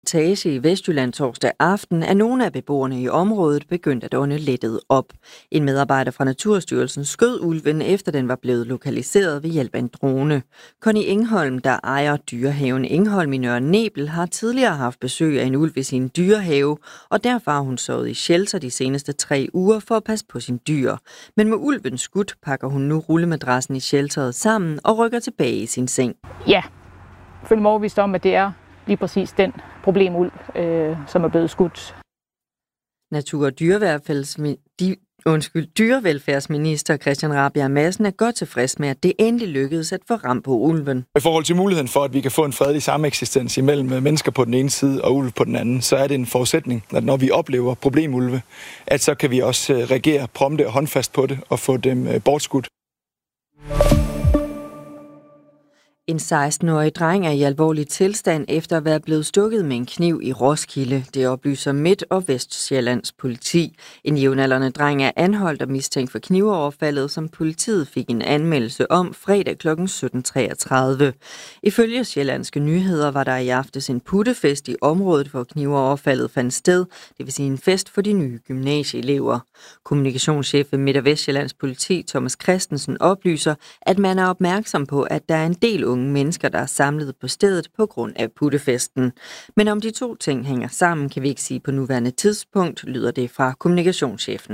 Tage i Vestjylland torsdag aften er nogle af beboerne i området begyndt at ånde lettet op. En medarbejder fra Naturstyrelsen skød ulven, efter den var blevet lokaliseret ved hjælp af en drone. Connie Engholm, der ejer dyrehaven Engholm i Nørre Nebel, har tidligere haft besøg af en ulv i sin dyrehave, og derfor har hun sovet i shelter de seneste 3 uger for at passe på sin dyr. Men med ulven skudt pakker hun nu rullemadrassen i shelteret sammen og rykker tilbage i sin seng. Ja, jeg føler mig overbevist om, at det er lige præcis den problemulv, som er blevet skudt. Natur- og dyrevelfærdsminister Christian Rabjerg Madsen er godt tilfreds med, at det endelig lykkedes at få ram på ulven. I forhold til muligheden for, at vi kan få en fredelig sameksistens imellem mennesker på den ene side og ulv på den anden, så er det en forudsætning, at når vi oplever problemulve, at så kan vi også reagere prompte og håndfast på det og få dem bortskudt. En 16-årig dreng er i alvorlig tilstand efter at være blevet stukket med en kniv i Roskilde. Det oplyser Midt- og Vestsjællands politi. En jævnaldrende dreng er anholdt og mistænkt for knivoverfaldet, som politiet fik en anmeldelse om fredag kl. 17.33. Ifølge Sjællandske Nyheder var der i aftes en puttefest i området, hvor knivoverfaldet fandt sted, det vil sige en fest for de nye gymnasieelever. Kommunikationschef ved Midt- og Vestsjællands politi, Thomas Christensen, oplyser, at man er opmærksom på, at der er en del unge mennesker, der er samlet på stedet på grund af puttefesten. Men om de to ting hænger sammen, kan vi ikke sige på nuværende tidspunkt, lyder det fra kommunikationschefen.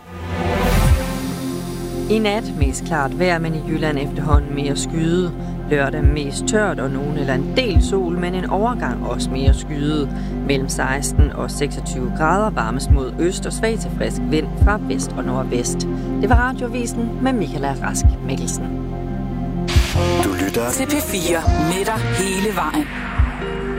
I nat mest klart vejr, men i Jylland efterhånden mere skyde. Lørdag mest tørt og nogen eller en del sol, men en overgang også mere skyde. Mellem 16 og 26 grader varmes mod øst og svag til frisk vind fra vest og nordvest. Det var Radioavisen med Michaela Rask Mikkelsen. Du lytter til P4 med dig hele vejen.